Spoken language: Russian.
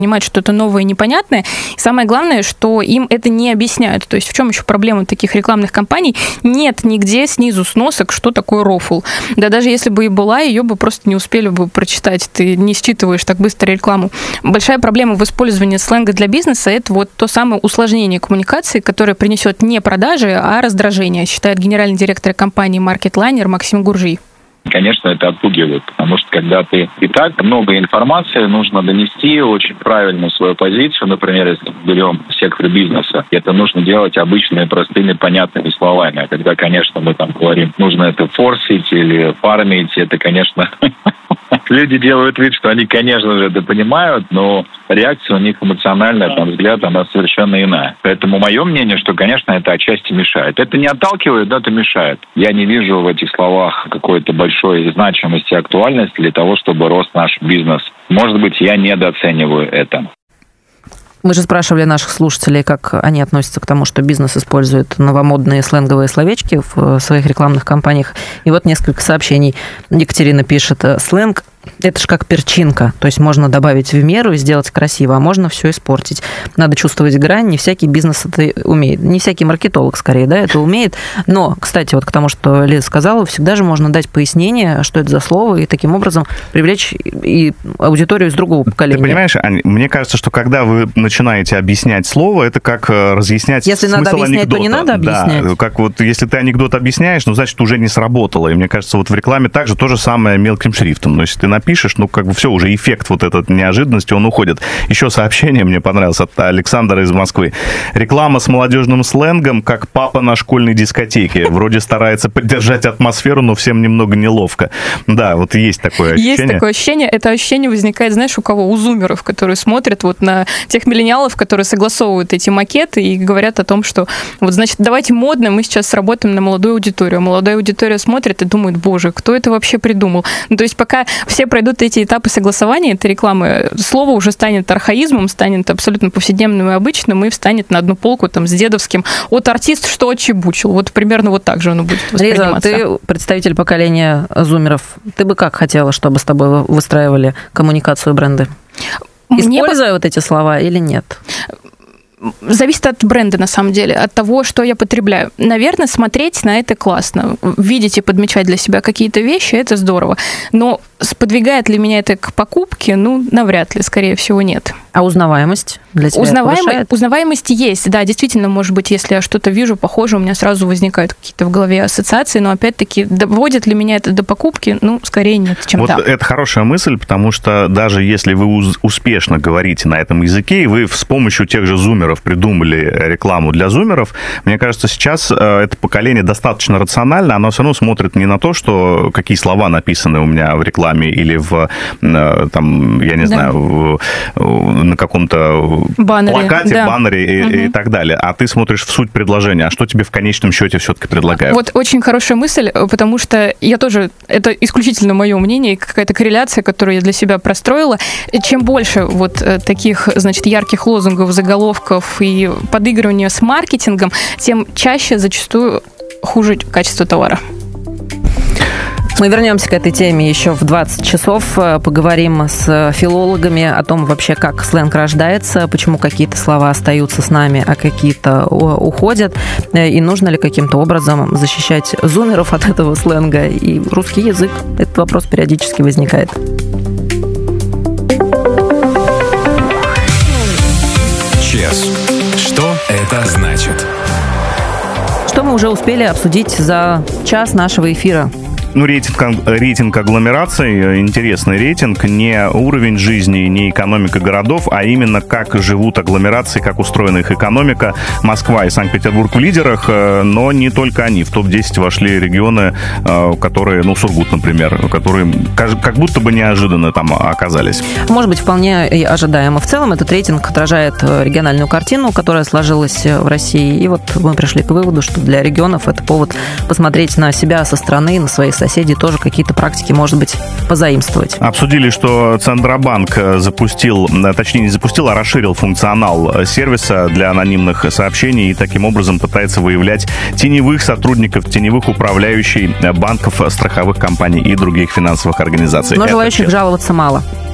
понимают что-то новое и непонятное. И самое главное, что им это не объясняют. То есть в чем еще проблема таких рекламных кампаний? Нет нигде снизу сносок, что такое рофл. Да даже если бы и была, ее бы просто не успели бы прочитать. Ты не считываешь так быстро рекламу. Большая проблема в использовании сленга для бизнеса – это вот то самое усложнение коммуникации, которое принесет не продажи, а раздражение, считает генеральный директор компании MarketLiner Максим Гуржий. Конечно, это отпугивает, потому что когда ты и так много информации, нужно донести очень правильно свою позицию. Например, если берем сектор бизнеса, это нужно делать обычными, простыми, понятными словами. А когда, конечно, мы там говорим, нужно это форсить или фармить, это, конечно, люди делают вид, что они, конечно же, это понимают, но реакция у них эмоциональная, там, взгляд, она совершенно иная. Поэтому мое мнение, что, конечно, это отчасти мешает. Это не отталкивает, да, это мешает. Я не вижу в этих словах какой-то большой значимости и актуальности для того, чтобы рос наш бизнес. Может быть, я недооцениваю это. Мы же спрашивали наших слушателей, как они относятся к тому, что бизнес использует новомодные сленговые словечки в своих рекламных кампаниях. И вот несколько сообщений. Екатерина пишет: сленг – это же как перчинка, то есть можно добавить в меру и сделать красиво, а можно все испортить. Надо чувствовать грань, не всякий бизнес это умеет, не всякий маркетолог, скорее, да, это умеет. Но, кстати, вот к тому, что Лиза сказала, всегда же можно дать пояснение, что это за слово, и таким образом привлечь и аудиторию из другого поколения. Ты понимаешь, Ань, мне кажется, что когда вы начинаете объяснять слово, это как разъяснять если смысл надо объяснять, анекдота. То не надо объяснять. Да, как вот если ты анекдот объясняешь, ну, значит, уже не сработало. И мне кажется, вот в рекламе также то же самое мелким шрифтом. Но если ты напишешь, ну, как бы все, уже эффект вот этот неожиданности, он уходит. Еще сообщение мне понравилось от Александра из Москвы. Реклама с молодежным сленгом, как папа на школьной дискотеке. Вроде старается поддержать атмосферу, но всем немного неловко. Да, вот есть такое ощущение. Есть такое ощущение. Это ощущение возникает, знаешь, у кого? У зумеров, которые смотрят вот на тех миллениалов, которые согласовывают эти макеты и говорят о том, что вот, значит, давайте модно, мы сейчас сработаем на молодую аудиторию. А молодая аудитория смотрит и думает: боже, кто это вообще придумал? Ну, то есть пока все пройдут эти этапы согласования этой рекламы, слово уже станет архаизмом, станет абсолютно повседневным и обычным, и встанет на одну полку там с дедовским: вот артист что отчебучил. Вот примерно вот так же оно будет восприниматься. Лиза, ты представитель поколения зумеров. Ты бы как хотела, чтобы с тобой выстраивали коммуникацию бренды? Используя вот эти слова или нет? Зависит от бренда, на самом деле, от того, что я потребляю. Наверное, смотреть на это классно. Видеть и подмечать для себя какие-то вещи – это здорово. Но сподвигает ли меня это к покупке? Ну, навряд ли, скорее всего, нет. А узнаваемость для тебя повышает? Узнаваемость есть, да, действительно, может быть, если я что-то вижу похожее, у меня сразу возникают какие-то в голове ассоциации, но, опять-таки, доводит ли меня это до покупки? Ну, скорее нет, чем вот да. Это хорошая мысль, потому что даже если вы успешно говорите на этом языке, и вы с помощью тех же зумеров придумали рекламу для зумеров, мне кажется, сейчас это поколение достаточно рационально, оно все равно смотрит не на то, что какие слова написаны у меня в рекламе или в, там, я не знаю, на каком-то баннере, плакате, баннере и так далее, а ты смотришь в суть предложения, а что тебе в конечном счете все-таки предлагают? Вот очень хорошая мысль, потому что я тоже, это исключительно мое мнение, какая-то корреляция, которую я для себя простроила. Чем больше вот таких, значит, ярких лозунгов, заголовков и подыгрывания с маркетингом, тем чаще зачастую хуже качество товара. Мы вернемся к этой теме еще в 20 часов. Поговорим с филологами о том вообще, как сленг рождается, почему какие-то слова остаются с нами, а какие-то уходят, и нужно ли каким-то образом защищать зумеров от этого сленга и русский язык. Этот вопрос периодически возникает. ЧС. Что это значит? Что мы уже успели обсудить за час нашего эфира? Ну, рейтинг агломераций, интересный рейтинг, не уровень жизни, не экономика городов, а именно как живут агломерации, как устроена их экономика. Москва и Санкт-Петербург в лидерах, но не только они. В топ-10 вошли регионы, которые, ну, Сургут, например, которые как будто бы неожиданно там оказались. Может быть, вполне ожидаемо. В целом этот рейтинг отражает региональную картину, которая сложилась в России. И вот мы пришли к выводу, что для регионов это повод посмотреть на себя со стороны, на свои соседей, тоже какие-то практики, может быть, позаимствовать. Обсудили, что Центробанк запустил, точнее, не запустил, а расширил функционал сервиса для анонимных сообщений и таким образом пытается выявлять теневых сотрудников, теневых управляющих банков, страховых компаний и других финансовых организаций. Но желающих жаловаться мало.